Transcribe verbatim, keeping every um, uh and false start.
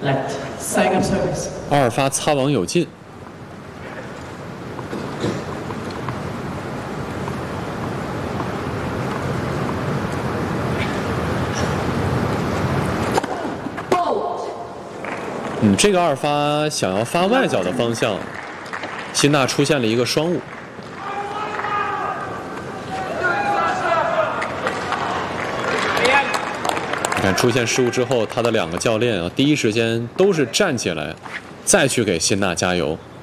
Left. Second service. 二发擦网有进。嗯，这个二发想要发外角的方向，辛纳出现了一个双误。你看出现失误之后，他的两个教练啊，第一时间都是站起来，再去给辛纳加油。